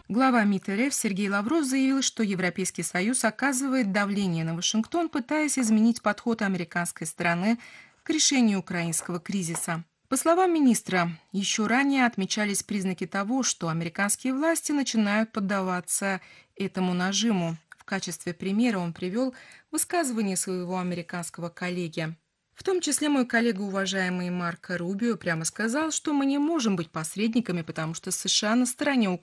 Глава МИД РФ Сергей Лавров заявил, что Европейский Союз оказывает давление на Вашингтон, пытаясь изменить подход американской стороны к решению украинского кризиса. По словам министра, еще ранее отмечались признаки того, что американские власти начинают поддаваться этому нажиму. В качестве примера он привел высказывание своего американского коллеги. В том числе мой коллега, уважаемый Марко Рубио, прямо сказал, что мы не можем быть посредниками, потому что США на стороне